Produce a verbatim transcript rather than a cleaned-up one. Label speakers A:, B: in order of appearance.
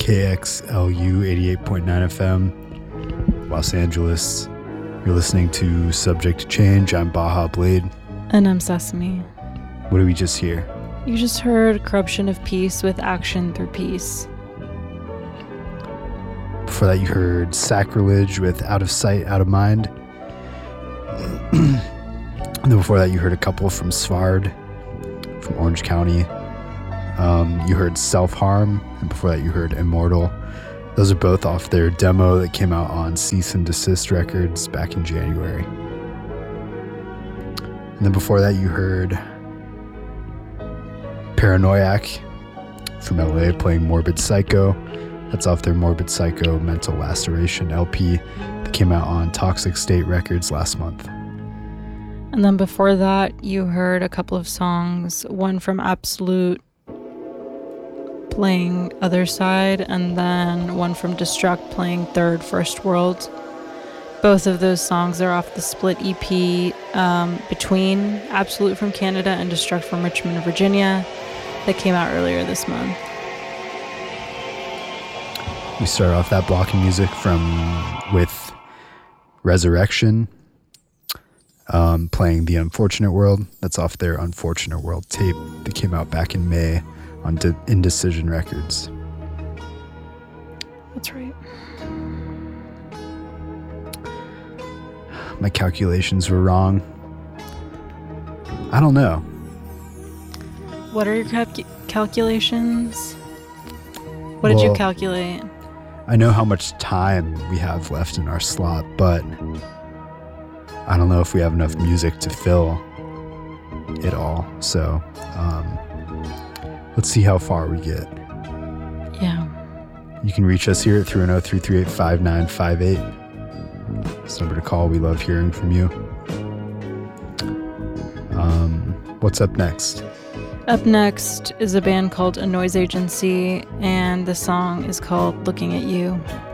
A: K X L U eighty-eight point nine F M, Los Angeles. You're listening to Subject to Change. I'm Baja Blade.
B: And I'm Sesame.
A: What did we just hear?
B: You just heard Corruption of Peace with Action Through Peace.
A: Before that, you heard Sacrilege with Out of Sight, Out of Mind. And then before that, you heard a couple from Svard, from Orange County. Um, you heard Self-Harm, and before that, you heard Immortal. Those are both off their demo that came out on Cease and Desist Records back in January. And then before that, you heard Paranoiac from L A playing Morbid Psycho. That's off their Morbid Psycho Mental Laceration L P that came out on Toxic State Records last month.
B: And then before that, you heard a couple of songs, one from Absolute playing Other Side, and then one from Destruct playing Third First World. Both of those songs are off the split E P um, between Absolute from Canada and Destruct from Richmond, Virginia that came out earlier this month.
A: We start off that block of music from with Resurrection um, playing The Unfortunate World. That's off their Unfortunate World tape that came out back in May on De- Indecision Records.
B: That's right.
A: My calculations were wrong. I don't know.
B: What are your cal- calculations? What did
A: Well,
B: you calculate?
A: I know how much time we have left in our slot, but I don't know if we have enough music to fill it all. So um, let's see how far we get.
B: Yeah.
A: You can reach us here at three one zero, three three eight, five nine five eight. It's a number to call. We love hearing from you. Um, what's up next?
B: Up next is a band called A Noise Agency, and the song is called Looking at You.